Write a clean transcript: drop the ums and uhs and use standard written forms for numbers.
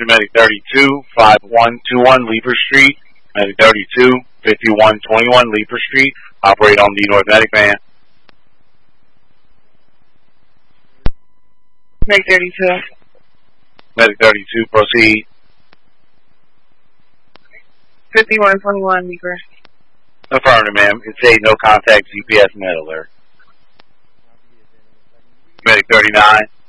to Medic 32, 5121 Leeper Street. Medic 32, 5121 Leeper Street. Operate on the North Medic van. Medic 32. Medic 32, proceed. 5121 Leeper. Affirmative, ma'am. It's a no contact GPS med alert. Medic 39.